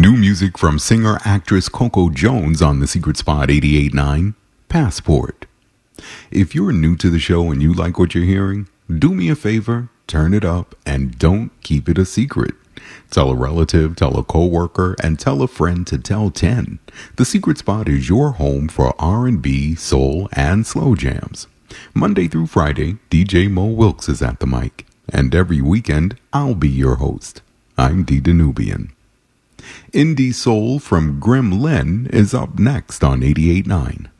New music from singer-actress Coco Jones on The Secret Spot 88.9, Passport. If you're new to the show and you like what you're hearing, do me a favor, turn it up, and don't keep it a secret. Tell a relative, tell a coworker, and tell a friend to tell 10. The Secret Spot is your home for R&B, soul, and slow jams. Monday through Friday, DJ Mo Wilkes is at the mic. And every weekend, I'll be your host. I'm D. Danubian. Indie Soul from Grim Lynn is up next on 88.9.